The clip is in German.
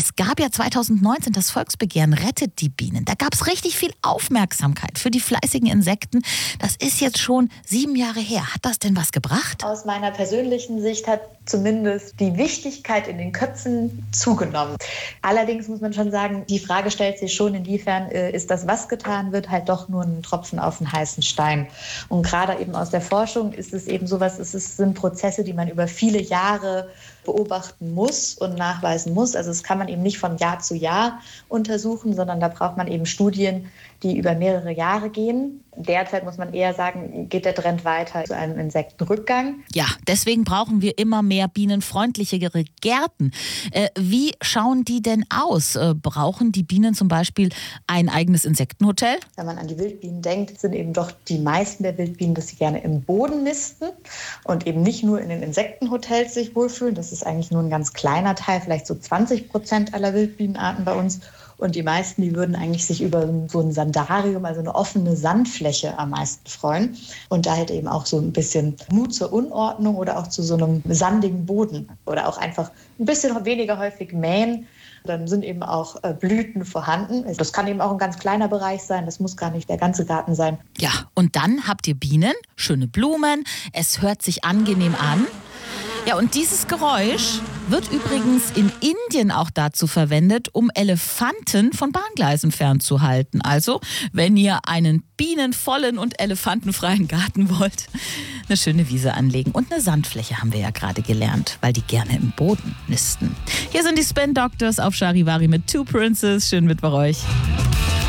Es gab ja 2019 das Volksbegehren Rettet die Bienen. Da gab es richtig viel Aufmerksamkeit für die fleißigen Insekten. Das ist jetzt schon 7 Jahre her. Hat das denn was gebracht? Aus meiner persönlichen Sicht hat zumindest die Wichtigkeit in den Köpfen zugenommen. Allerdings muss man schon sagen, die Frage stellt sich schon, inwiefern ist das, was getan wird, halt doch nur ein Tropfen auf den heißen Stein. Und gerade eben aus der Forschung ist es eben sowas, sind Prozesse, die man über viele Jahre beobachten muss und nachweisen muss. Also das kann man eben nicht von Jahr zu Jahr untersuchen, sondern da braucht man eben Studien, die über mehrere Jahre gehen. Derzeit muss man eher sagen, geht der Trend weiter zu einem Insektenrückgang. Ja, deswegen brauchen wir immer mehr bienenfreundlichere Gärten. Wie schauen die denn aus? Brauchen die Bienen zum Beispiel ein eigenes Insektenhotel? Wenn man an die Wildbienen denkt, sind eben doch die meisten der Wildbienen, dass sie gerne im Boden nisten und eben nicht nur in den Insektenhotels sich wohlfühlen. Das ist eigentlich nur ein ganz kleiner Teil, vielleicht so 20% aller Wildbienenarten bei uns. Und die meisten, die würden eigentlich sich über so ein Sandarium, also eine offene Sandfläche am meisten freuen. Und da halt eben auch so ein bisschen Mut zur Unordnung oder auch zu so einem sandigen Boden. Oder auch einfach ein bisschen weniger häufig mähen. Dann sind eben auch Blüten vorhanden. Das kann eben auch ein ganz kleiner Bereich sein. Das muss gar nicht der ganze Garten sein. Ja, und dann habt ihr Bienen, schöne Blumen. Es hört sich angenehm an. Ja, und dieses Geräusch wird übrigens in Indien auch dazu verwendet, um Elefanten von Bahngleisen fernzuhalten. Also, wenn ihr einen bienenvollen und elefantenfreien Garten wollt, eine schöne Wiese anlegen. Und eine Sandfläche haben wir ja gerade gelernt, weil die gerne im Boden nisten. Hier sind die Spin Doctors auf Charivari mit Two Princes. Schönen Mittwoch euch.